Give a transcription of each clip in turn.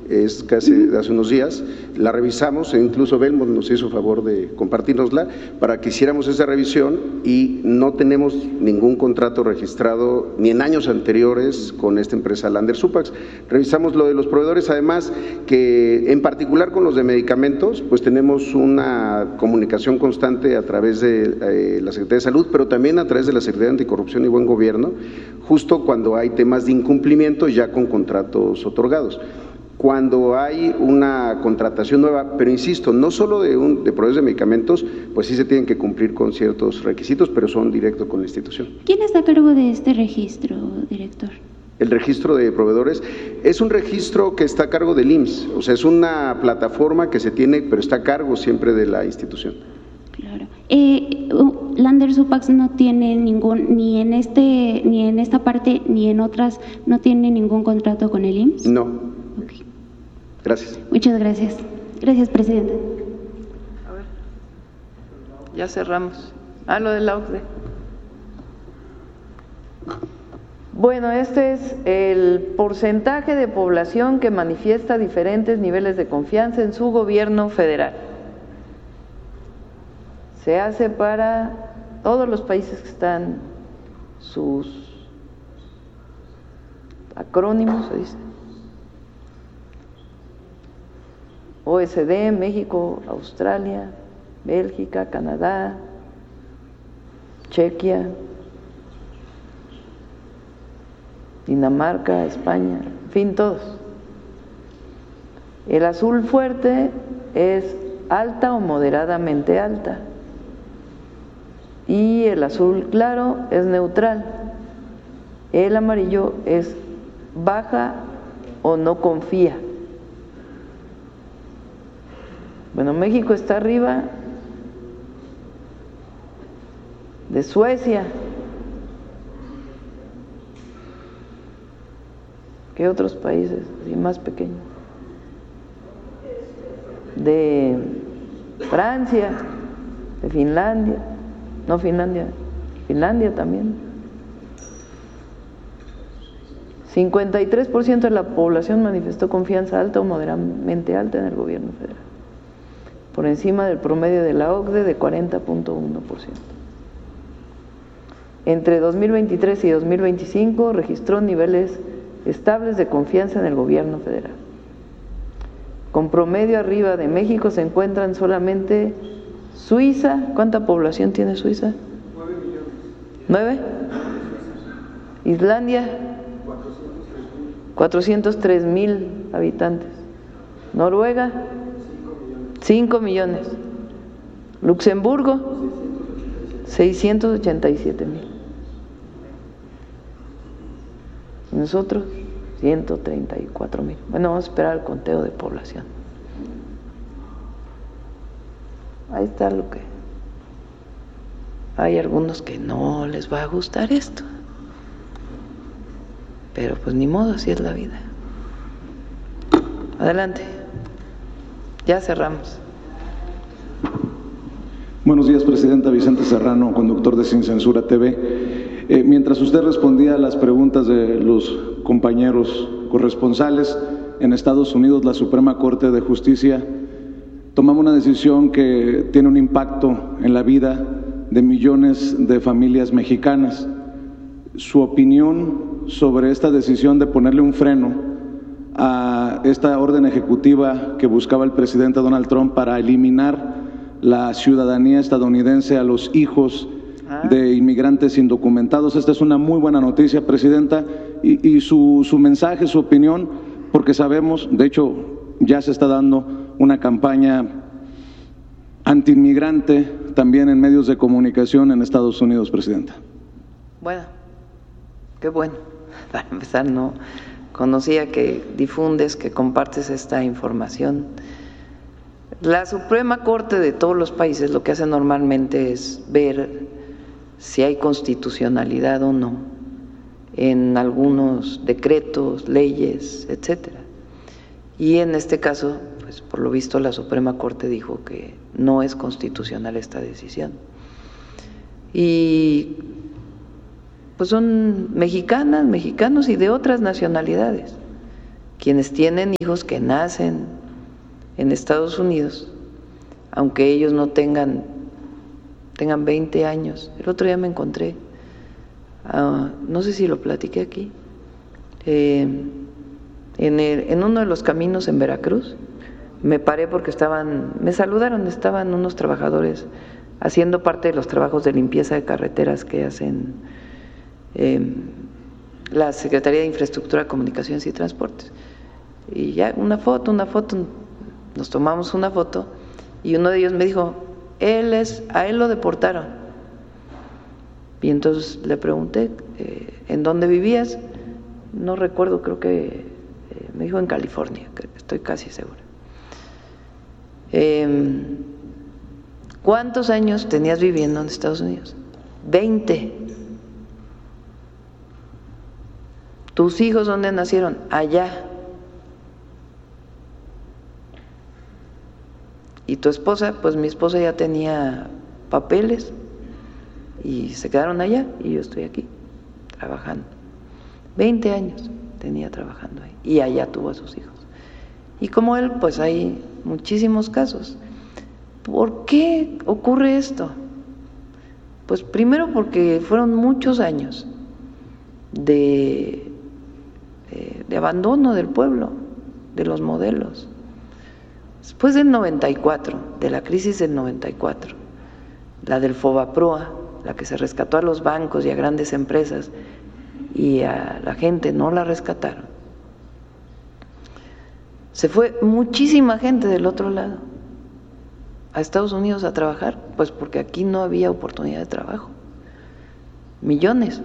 es casi de hace unos días, la revisamos e incluso Belmont nos hizo favor de compartirnosla para que hiciéramos esa revisión y no tenemos ningún contrato registrado ni en años anteriores con esta empresa Lander Supax. Revisamos lo de los proveedores, además que en particular con los de medicamentos, pues tenemos una comunicación constante a través de la Secretaría de Salud, pero también a través de la Secretaría de Anticorrupción y Buen Gobierno, justo cuando hay temas de incumplimiento ya con contratos otorgados. Cuando hay una contratación nueva, pero insisto, no solo de proveedores de medicamentos, pues sí se tienen que cumplir con ciertos requisitos, pero son directos con la institución. ¿Quién está a cargo de este registro, director? El registro de proveedores es un registro que está a cargo del IMSS, o sea, es una plataforma que se tiene, pero está a cargo siempre de la institución. Claro. Lander Supax no tiene ningún, ni en esta parte, ni en otras, no tiene ningún contrato con el IMSS. No. Okay. Gracias. Muchas gracias. Gracias, presidente. A ver, ya cerramos. Lo de la OCDE. Bueno, este es el porcentaje de población que manifiesta diferentes niveles de confianza en su gobierno federal. Se hace para todos los países que están, sus acrónimos, se dice. OECD, México, Australia, Bélgica, Canadá, Chequia, Dinamarca, España, en fin, todos. El azul fuerte es alta o moderadamente alta y el azul claro es neutral. El amarillo es baja o no confía. Bueno, México está arriba de Suecia. ¿Qué otros países así más pequeños? De Francia, de Finlandia, no Finlandia, Finlandia también. 53% de la población manifestó confianza alta o moderadamente alta en el gobierno federal, por encima del promedio de la OCDE de 40.1%. Entre 2023 y 2025 registró niveles estables de confianza en el gobierno federal. Con promedio arriba de México se encuentran solamente Suiza. ¿Cuánta población tiene Suiza? 9 millones. ¿9? Islandia, 403,000 habitantes. Noruega, 5 millones. Luxemburgo, 687,000. Y nosotros, 134,000. Bueno, vamos a esperar el conteo de población. Ahí está lo que… Hay algunos que no les va a gustar esto, pero pues ni modo, así es la vida. Adelante. Ya cerramos. Buenos días, Presidenta. Vicente Serrano, conductor de Sin Censura TV. Mientras usted respondía a las preguntas de los compañeros corresponsales, en Estados Unidos la Suprema Corte de Justicia tomamos una decisión que tiene un impacto en la vida de millones de familias mexicanas. Su opinión sobre esta decisión de ponerle un freno a esta orden ejecutiva que buscaba el presidente Donald Trump para eliminar la ciudadanía estadounidense a los hijos de inmigrantes indocumentados. Esta es una muy buena noticia, Presidenta, y su mensaje, su opinión, porque sabemos, de hecho, ya se está dando una campaña antiinmigrante también en medios de comunicación en Estados Unidos, Presidenta. Bueno, qué bueno. Para empezar, no conocía que difundes, que compartes esta información. La Suprema Corte de todos los países lo que hace normalmente es ver si hay constitucionalidad o no en algunos decretos, leyes, etcétera. Y en este caso, pues por lo visto la Suprema Corte dijo que no es constitucional esta decisión. Y pues son mexicanas, mexicanos y de otras nacionalidades. quienes tienen hijos que nacen en Estados Unidos, aunque ellos no tengan 20 años. El otro día me encontré, no sé si lo platiqué aquí, en uno de los caminos en Veracruz. Me paré porque me saludaron, estaban unos trabajadores haciendo parte de los trabajos de limpieza de carreteras que hacen la Secretaría de Infraestructura, Comunicaciones y Transportes. Y ya una foto, nos tomamos una foto y uno de ellos me dijo, a él lo deportaron. Y entonces le pregunté, ¿en dónde vivías? No recuerdo, creo que me dijo en California, que estoy casi segura. ¿Cuántos años tenías viviendo en Estados Unidos? 20. ¿Tus hijos dónde nacieron? Allá. ¿Y tu esposa? Pues mi esposa ya tenía papeles y se quedaron allá y yo estoy aquí trabajando. 20 años tenía trabajando ahí y allá tuvo a sus hijos. Y como él, pues hay muchísimos casos. ¿Por qué ocurre esto? Pues primero porque fueron muchos años de abandono del pueblo, de los modelos. Después del 94, de la crisis del 94, la del Fobaproa, la que se rescató a los bancos y a grandes empresas y a la gente no la rescataron, se fue muchísima gente del otro lado a Estados Unidos a trabajar, pues porque aquí no había oportunidad de trabajo. Millones.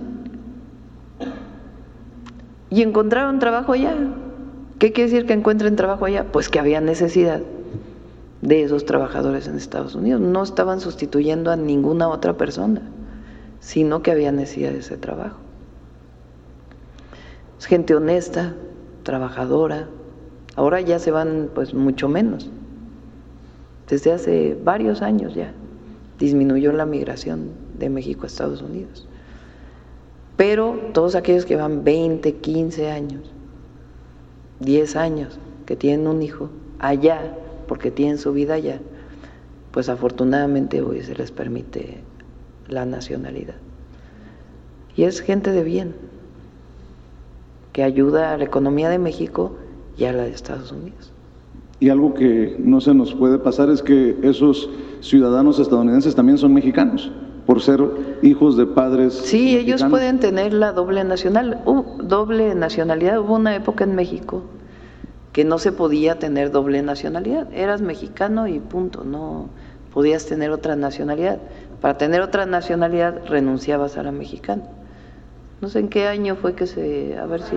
Y encontraron trabajo allá. ¿Qué quiere decir que encuentren trabajo allá? Pues que había necesidad de esos trabajadores en Estados Unidos. No estaban sustituyendo a ninguna otra persona, sino que había necesidad de ese trabajo. Es gente honesta, trabajadora. Ahora ya se van pues mucho menos. Desde hace varios años ya disminuyó la migración de México a Estados Unidos. Pero todos aquellos que van 20, 15 años, 10 años, que tienen un hijo allá, porque tienen su vida allá, pues afortunadamente hoy se les permite la nacionalidad. Y es gente de bien, que ayuda a la economía de México y a la de Estados Unidos. Y algo que no se nos puede pasar es que esos ciudadanos estadounidenses también son mexicanos, por ser hijos de padres Sí, mexicanos. Ellos pueden tener la doble nacionalidad. Hubo una época en México que no se podía tener doble nacionalidad. Eras mexicano y punto, no podías tener otra nacionalidad. Para tener otra nacionalidad renunciabas a la mexicana. No sé en qué año fue que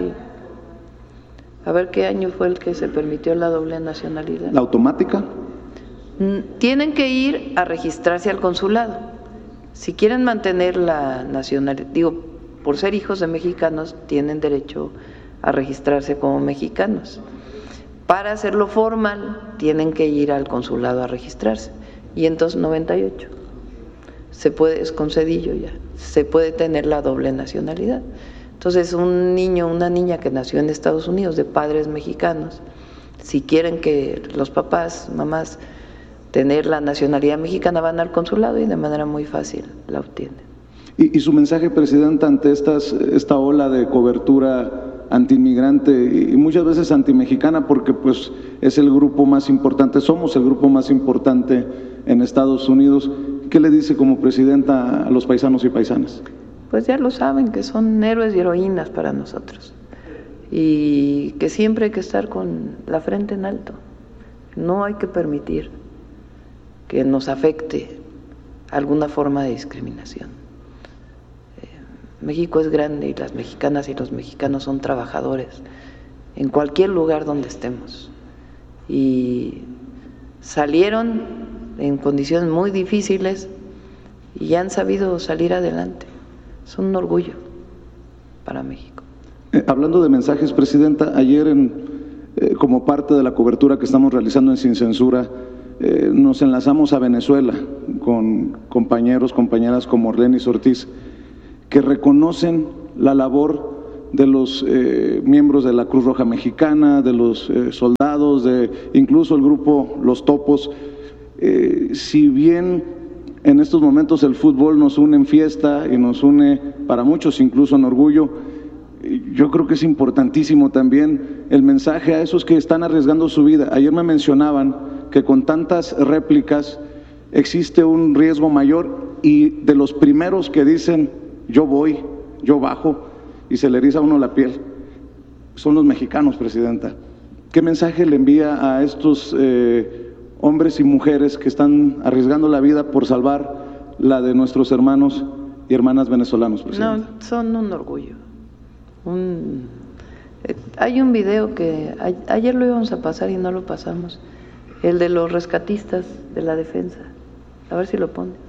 a ver qué año fue el que se permitió la doble nacionalidad. ¿La automática? Tienen que ir a registrarse al consulado. Si quieren mantener la nacionalidad, por ser hijos de mexicanos, tienen derecho a registrarse como mexicanos. Para hacerlo formal, tienen que ir al consulado a registrarse. Y entonces 98, es con cedillo ya, se puede tener la doble nacionalidad. Entonces un niño, una niña que nació en Estados Unidos de padres mexicanos, si quieren que los papás, mamás, tener la nacionalidad mexicana, van al consulado y de manera muy fácil la obtienen. Y su mensaje, Presidenta, ante esta ola de cobertura antiinmigrante y muchas veces antimexicana, porque pues es el grupo más importante, somos el grupo más importante en Estados Unidos, ¿qué le dice como Presidenta a los paisanos y paisanas? Pues ya lo saben, que son héroes y heroínas para nosotros y que siempre hay que estar con la frente en alto. No hay que permitir que nos afecte alguna forma de discriminación. México es grande y las mexicanas y los mexicanos son trabajadores en cualquier lugar donde estemos y salieron en condiciones muy difíciles y ya han sabido salir adelante. Son un orgullo para México. Hablando de mensajes, Presidenta, ayer como parte de la cobertura que estamos realizando en Sin Censura, nos enlazamos a Venezuela con compañeros, compañeras como Orlenis Ortiz, que reconocen la labor de los miembros de la Cruz Roja Mexicana, de los soldados, de incluso el grupo Los Topos. Si bien en estos momentos el fútbol nos une en fiesta y nos une para muchos incluso en orgullo, yo creo que es importantísimo también el mensaje a esos que están arriesgando su vida. Ayer me mencionaban que con tantas réplicas existe un riesgo mayor, y de los primeros que dicen yo voy, yo bajo, y se le eriza a uno la piel, son los mexicanos, Presidenta. ¿Qué mensaje le envía a estos hombres y mujeres que están arriesgando la vida por salvar la de nuestros hermanos y hermanas venezolanos, Presidenta? No, son un orgullo. Hay un video que ayer lo íbamos a pasar y no lo pasamos, el de los rescatistas de la defensa. A ver si lo pone.